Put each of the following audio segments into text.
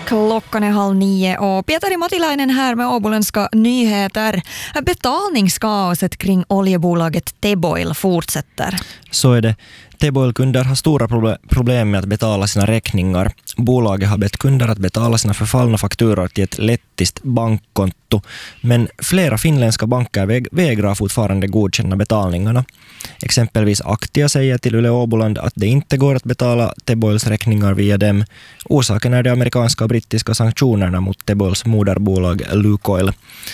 Klockan är 8:30 och Pietari Matilainen här med åboländska nyheter. Betalningskaoset kring oljebolaget Teboil fortsätter. Så är det. Teboil-kunder har stora problem med att betala sina räkningar. Bolaget har bett kunder att betala sina förfallna fakturor till ett lettiskt bankkonto. Men flera finländska banker vägrar fortfarande godkänna betalningarna. Exempelvis Aktia säger till Yle Åboland att det inte går att betala Teboils räkningar via dem. Orsaken är de amerikanska och brittiska sanktionerna mot Teboils moderbolag Lukoil.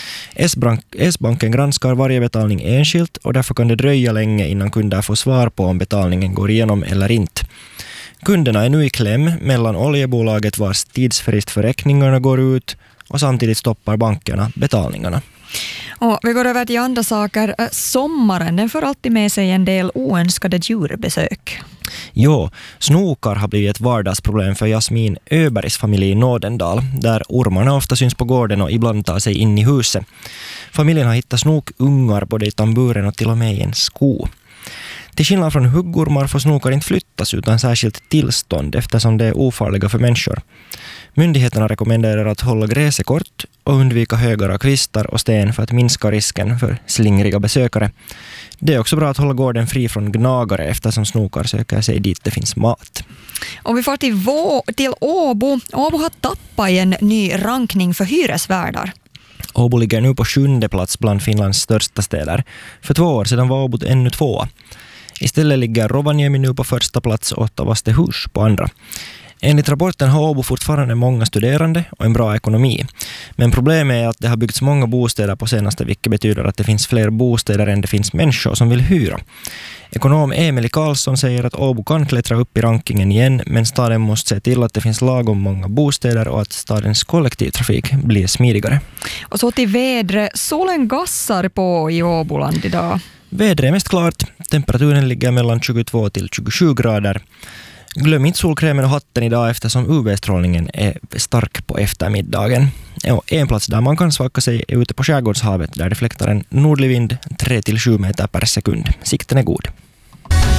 S-banken granskar varje betalning enskilt och därför kan det dröja länge innan kunder får svar på om betalningen går igenom eller inte. Kunderna är nu i kläm mellan oljebolaget vars tidsfrist för räkningarna går ut och samtidigt stoppar bankerna betalningarna. Och vi går över till andra saker. Sommaren, den får alltid med sig en del oönskade djurbesök. Jo, snokar har blivit ett vardagsproblem för Jasmin Öbergs familj i Nådendal, där ormarna ofta syns på gården och ibland tar sig in i huset. Familjen har hittat snokungar både i tamburen och till och med i en sko. Till skillnad från huggormar får snokar inte flyttas utan särskilt tillstånd eftersom det är ofarliga för människor. Myndigheterna rekommenderar att hålla gräset kort och undvika högar av kvistar och sten för att minska risken för slingriga besökare. Det är också bra att hålla gården fri från gnagare eftersom snokar söker sig dit det finns mat. Och vi får till Åbo. Åbo har tappat en ny rankning för hyresvärdar. Åbo ligger nu på 7:e plats bland Finlands största städer. För 2 år sedan var Åbo ännu 2. Istället ligger Rovaniemi nu på 1:a plats och Tavastehus på 2:a. Enligt rapporten har Åbo fortfarande många studerande och en bra ekonomi. Men problemet är att det har byggts många bostäder på senaste, vilket betyder att det finns fler bostäder än det finns människor som vill hyra. Ekonom Emil Karlsson säger att Åbo kan klättra upp i rankingen igen, men staden måste se till att det finns lagom många bostäder och att stadens kollektivtrafik blir smidigare. Och så till vädret. Solen gassar på i Åboland idag. Vädret är mest klart. Temperaturen ligger mellan 22 till 27 grader. Glöm inte solkrämen och hatten idag eftersom UV-strålningen är stark på eftermiddagen. En plats där man kan svacka sig är ute på Skärgårdshavet där det fläktar en nordlig vind 3-7 meter per sekund. Sikten är god.